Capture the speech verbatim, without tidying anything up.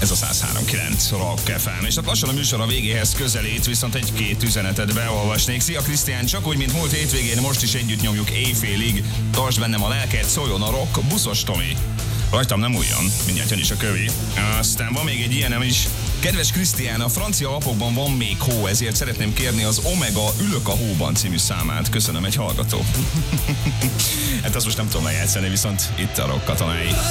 Ez a száz három kilenc Rock ef em. És hát lassan a műsor a végéhez közelít, viszont egy-két üzenetet beolvasnék. Szia Krisztián, csak úgy, mint múlt hétvégén, most is együtt nyomjuk éjfélig. Tartsd bennem a lelket, szóljon a rock, Buszos Tomi. Rajtam nem újjon, mindjárt jön is a kövi. Aztán van még egy ilyenem is. Kedves Krisztián, a francia lapokban van még hó, ezért szeretném kérni az Omega Ülök a hóban című számát. Köszönöm, egy hallgató. Hát azt most nem tudom lejátszani, viszont itt a rock katonái.